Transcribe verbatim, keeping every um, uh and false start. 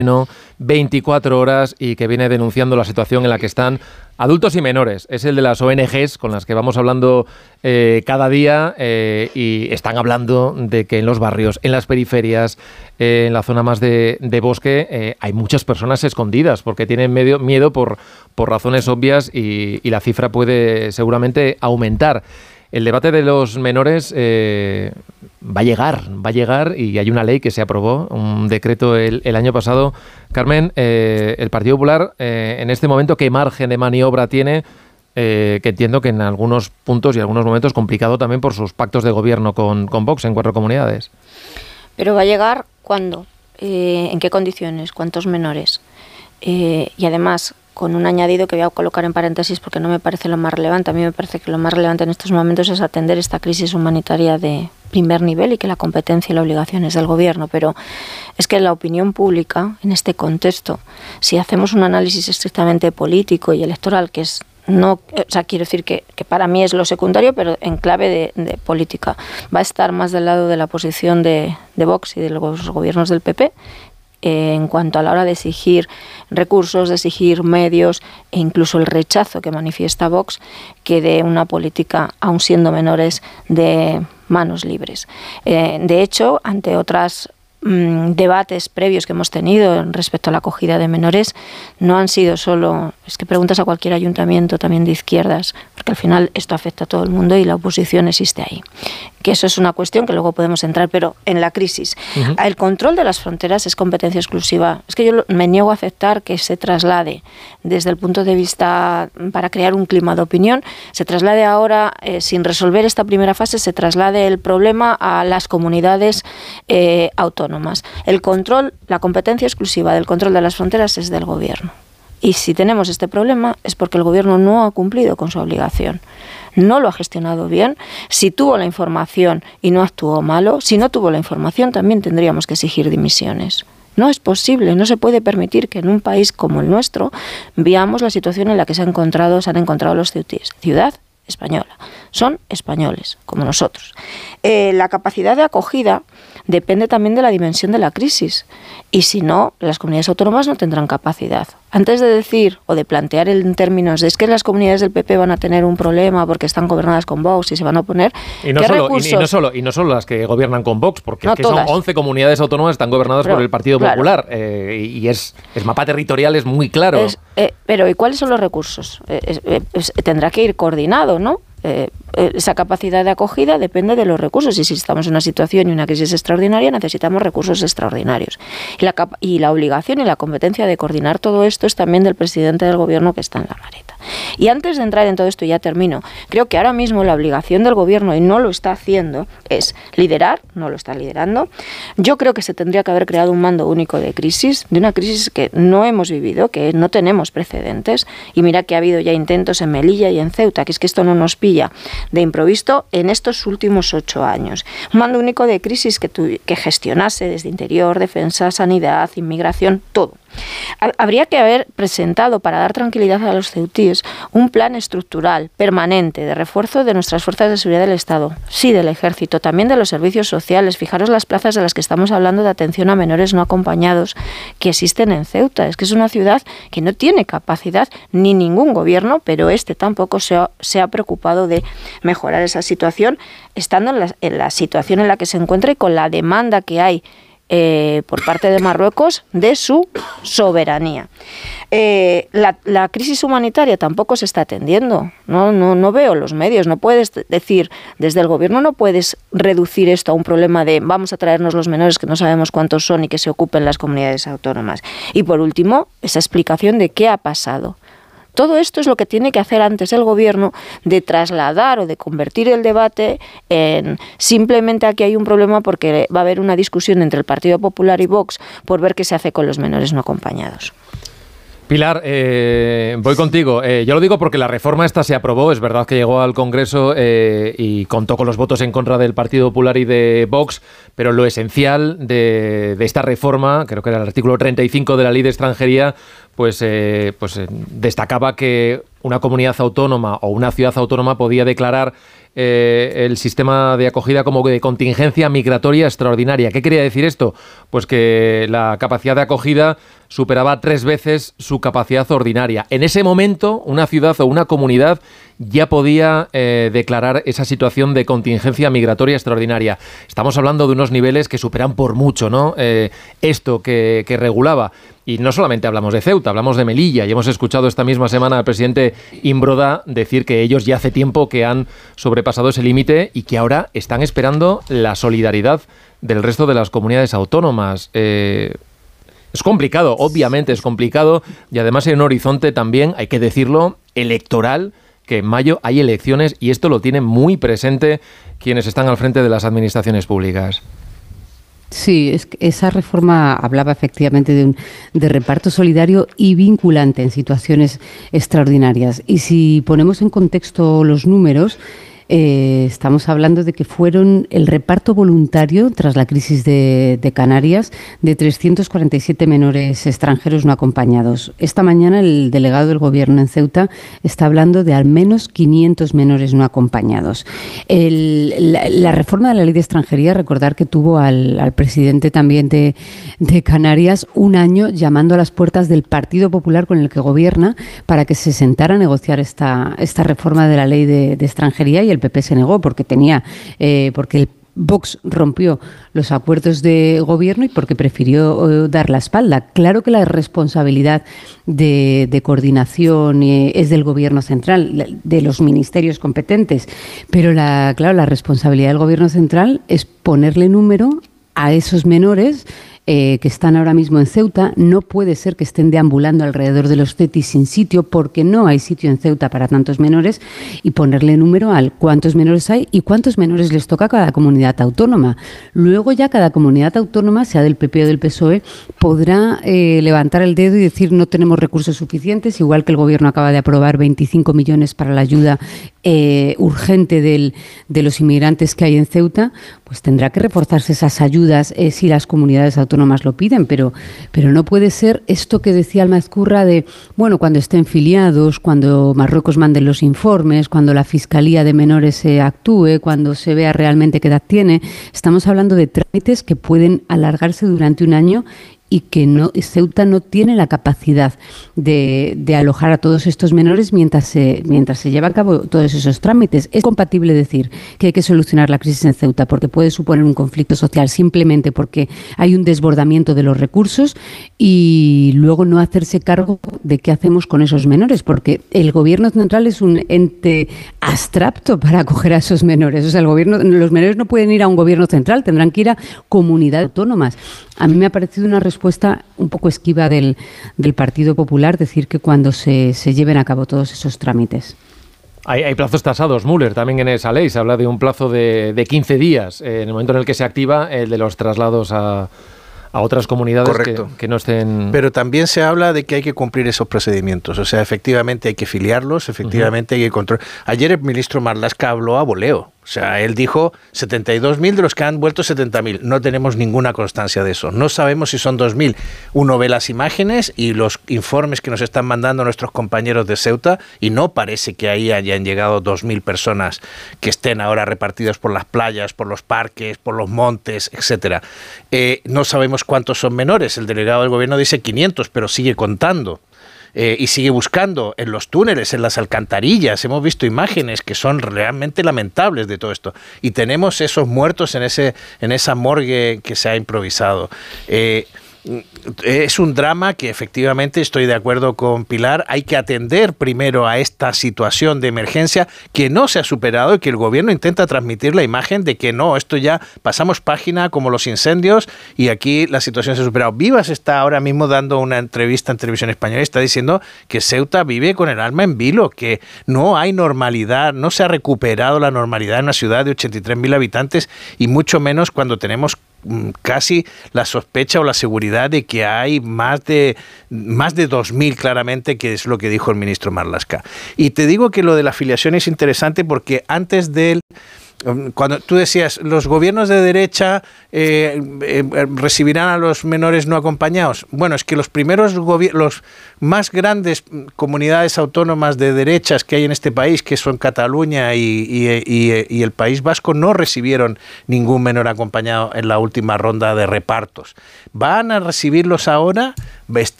veinticuatro horas y que viene denunciando la situación en la que están adultos y menores. Es el de las O N Ges con las que vamos hablando eh, cada día eh, y están hablando de que en los barrios, en las periferias, eh, en la zona más de, de bosque, eh, hay muchas personas escondidas porque tienen medio, miedo por, por razones obvias y, y la cifra puede seguramente aumentar. El debate de los menores eh, va a llegar, va a llegar y hay una ley que se aprobó, un decreto el, el año pasado. Carmen, eh, el Partido Popular, eh, en este momento, ¿qué margen de maniobra tiene? Eh, que entiendo que en algunos puntos y algunos momentos complicado también por sus pactos de gobierno con, con Vox en cuatro comunidades. ¿Pero va a llegar cuándo? Eh, ¿En qué condiciones? ¿Cuántos menores? Eh, y además, con un añadido que voy a colocar en paréntesis porque no me parece lo más relevante. A mí me parece que lo más relevante en estos momentos es atender esta crisis humanitaria de primer nivel y que la competencia y la obligación es del gobierno. Pero es que la opinión pública, en este contexto, si hacemos un análisis estrictamente político y electoral, que es no, o sea, quiero decir que, que para mí es lo secundario, pero en clave de, de política, va a estar más del lado de la posición de, de Vox y de los gobiernos del P P, Eh, en cuanto a la hora de exigir recursos, de exigir medios e incluso el rechazo que manifiesta Vox, que de una política, aun siendo menores, de manos libres. Eh, de hecho, ante otras mmm, debates previos que hemos tenido respecto a la acogida de menores, no han sido solo, es que preguntas a cualquier ayuntamiento también de izquierdas, porque al final esto afecta a todo el mundo y la oposición existe ahí. Que eso es una cuestión que luego podemos entrar, pero en la crisis. Uh-huh. El control de las fronteras es competencia exclusiva. Es que yo me niego a aceptar que se traslade desde el punto de vista para crear un clima de opinión, se traslade ahora, eh, sin resolver esta primera fase, se traslade el problema a las comunidades eh, autónomas. El control, la competencia exclusiva del control de las fronteras es del gobierno. Y si tenemos este problema es porque el gobierno no ha cumplido con su obligación. No lo ha gestionado bien. Si tuvo la información y no actuó malo, si no tuvo la información también tendríamos que exigir dimisiones. No es posible, no se puede permitir que en un país como el nuestro veamos la situación en la que se han encontrado, se han encontrado los ceutíes. Ciudad española. Son españoles, como nosotros. Eh, la capacidad de acogida depende también de la dimensión de la crisis. Y si no, las comunidades autónomas no tendrán capacidad. Antes de decir o de plantear en términos de es que las comunidades del P P van a tener un problema porque están gobernadas con Vox y se van a oponer, y no, ¿qué solo, recursos? Y, y, no solo, y no solo las que gobiernan con Vox, porque no es que son once comunidades autónomas que están gobernadas pero, por el Partido claro. Popular. Eh, y es el mapa territorial es muy claro. Es, eh, pero ¿y cuáles son los recursos? Eh, eh, eh, tendrá que ir coordinado, ¿no? Eh, esa capacidad de acogida depende de los recursos y si estamos en una situación y una crisis extraordinaria necesitamos recursos extraordinarios y la, y la obligación y la competencia de coordinar todo esto es también del presidente del gobierno que está en la maleta. Y antes de entrar en todo esto, ya termino, creo que ahora mismo la obligación del gobierno, y no lo está haciendo, es liderar, no lo está liderando. Yo creo que se tendría que haber creado un mando único de crisis, de una crisis que no hemos vivido, que no tenemos precedentes, y mira que ha habido ya intentos en Melilla y en Ceuta, que es que esto no nos pilla de improviso en estos últimos ocho años. Un mando único de crisis que, tu, que gestionase desde interior, defensa, sanidad, inmigración, todo. Habría que haber presentado para dar tranquilidad a los ceutíes un plan estructural, permanente, de refuerzo de nuestras fuerzas de seguridad del Estado, sí del Ejército, también de los servicios sociales. Fijaros las plazas de las que estamos hablando de atención a menores no acompañados que existen en Ceuta. Es que es una ciudad que no tiene capacidad, ni ningún gobierno, pero este tampoco se ha, se ha preocupado de mejorar esa situación, estando en la, en la situación en la que se encuentra y con la demanda que hay Eh, por parte de Marruecos de su soberanía. Eh, la, la crisis humanitaria tampoco se está atendiendo. No, no, no veo los medios. No puedes decir, desde el gobierno no puedes reducir esto a un problema de vamos a traernos los menores que no sabemos cuántos son y que se ocupen las comunidades autónomas. Y por último, esa explicación de qué ha pasado. Todo esto es lo que tiene que hacer antes el gobierno, de trasladar o de convertir el debate en simplemente aquí hay un problema porque va a haber una discusión entre el Partido Popular y Vox por ver qué se hace con los menores no acompañados. Pilar, eh, voy contigo. Eh, yo lo digo porque la reforma esta se aprobó, es verdad que llegó al Congreso eh, y contó con los votos en contra del Partido Popular y de Vox, pero lo esencial de, de esta reforma, creo que era el artículo treinta y cinco de la Ley de Extranjería, pues, eh, pues eh, destacaba que una comunidad autónoma o una ciudad autónoma podía declarar eh, el sistema de acogida como de contingencia migratoria extraordinaria. ¿Qué quería decir esto? Pues que la capacidad de acogida superaba tres veces su capacidad ordinaria. En ese momento, una ciudad o una comunidad ya podía eh, declarar esa situación de contingencia migratoria extraordinaria. Estamos hablando de unos niveles que superan por mucho, ¿no? Eh, esto que, que regulaba. Y no solamente hablamos de Ceuta, hablamos de Melilla, y hemos escuchado esta misma semana al presidente Imbroda decir que ellos ya hace tiempo que han sobrepasado ese límite y que ahora están esperando la solidaridad del resto de las comunidades autónomas. Eh, es complicado, obviamente es complicado, y además hay un horizonte también, hay que decirlo, electoral, que en mayo hay elecciones, y esto lo tienen muy presente quienes están al frente de las administraciones públicas. Sí, es que esa reforma hablaba efectivamente de un de reparto solidario y vinculante en situaciones extraordinarias. Y si ponemos en contexto los números, eh, estamos hablando de que fueron el reparto voluntario tras la crisis de, de Canarias de trescientos cuarenta y siete menores extranjeros no acompañados. Esta mañana el delegado del Gobierno en Ceuta está hablando de al menos quinientos menores no acompañados. El, la, la reforma de la ley de extranjería, recordar que tuvo al, al presidente también de, de Canarias un año llamando a las puertas del Partido Popular con el que gobierna para que se sentara a negociar esta, esta reforma de la ley de, de extranjería, y el P P se negó porque tenía, eh, porque el Vox rompió los acuerdos de gobierno y porque prefirió eh, dar la espalda. Claro que la responsabilidad de, de coordinación eh, es del Gobierno central, de los ministerios competentes, pero la, claro, la responsabilidad del Gobierno central es ponerle número a esos menores eh, que están ahora mismo en Ceuta. No puede ser que estén deambulando alrededor de los C E T I sin sitio, porque no hay sitio en Ceuta para tantos menores, y ponerle número al cuántos menores hay y cuántos menores les toca a cada comunidad autónoma. Luego ya cada comunidad autónoma, sea del P P o del P S O E, podrá eh, levantar el dedo y decir no tenemos recursos suficientes, igual que el Gobierno acaba de aprobar veinticinco millones para la ayuda eh, urgente del, de los inmigrantes que hay en Ceuta, pues tendrá que reforzarse esas ayudas eh, si las comunidades autónomas lo piden, pero, pero no puede ser esto que decía Alma Ezcurra de, bueno, cuando estén filiados, cuando Marruecos mande los informes, cuando la Fiscalía de Menores se eh, actúe, cuando se vea realmente qué edad tiene. Estamos hablando de trámites que pueden alargarse durante un año y que no, Ceuta no tiene la capacidad de, de alojar a todos estos menores mientras se, mientras se lleva a cabo todos esos trámites. Es compatible decir que hay que solucionar la crisis en Ceuta porque puede suponer un conflicto social simplemente porque hay un desbordamiento de los recursos, y luego no hacerse cargo de qué hacemos con esos menores, porque el Gobierno central es un ente abstracto para acoger a esos menores. O sea, el gobierno, los menores no pueden ir a un Gobierno central, tendrán que ir a comunidades autónomas. A mí me ha parecido una respuesta un poco esquiva del, del Partido Popular decir que cuando se, se lleven a cabo todos esos trámites. Hay, hay plazos tasados, Müller, también en esa ley. Se habla de un plazo de, de quince días, eh, en el momento en el que se activa el de los traslados a, a otras comunidades que, que no estén... Pero también se habla de que hay que cumplir esos procedimientos. O sea, efectivamente hay que filiarlos, efectivamente uh-huh. hay que controlar. Ayer el ministro Marlaska habló a voleo. O sea, él dijo setenta y dos mil de los que han vuelto setenta mil. No tenemos ninguna constancia de eso. No sabemos si son dos mil. Uno ve las imágenes y los informes que nos están mandando nuestros compañeros de Ceuta y no parece que ahí hayan llegado dos mil personas que estén ahora repartidas por las playas, por los parques, por los montes, etcétera. Eh, no sabemos cuántos son menores. El delegado del gobierno dice quinientos, pero sigue contando. Eh, y sigue buscando en los túneles, en las alcantarillas. Hemos visto imágenes que son realmente lamentables de todo esto. Y tenemos esos muertos en ese en esa morgue que se ha improvisado. Eh, es un drama que efectivamente, estoy de acuerdo con Pilar, hay que atender primero a esta situación de emergencia que no se ha superado y que el gobierno intenta transmitir la imagen de que no, esto ya pasamos página como los incendios y aquí la situación se ha superado. Vivas está ahora mismo dando una entrevista en Televisión Española y está diciendo que Ceuta vive con el alma en vilo, que no hay normalidad, no se ha recuperado la normalidad en una ciudad de ochenta y tres mil habitantes y mucho menos cuando tenemos casi la sospecha o la seguridad de que hay más de más de dos mil claramente, que es lo que dijo el ministro Marlaska. Y te digo que lo de la afiliación es interesante porque antes del Cuando tú decías, los gobiernos de derecha eh, eh, recibirán a los menores no acompañados. Bueno, es que los primeros los más grandes comunidades autónomas de derechas que hay en este país, que son Cataluña y, y, y, y el País Vasco, no recibieron ningún menor acompañado en la última ronda de repartos. Van a recibirlos ahora.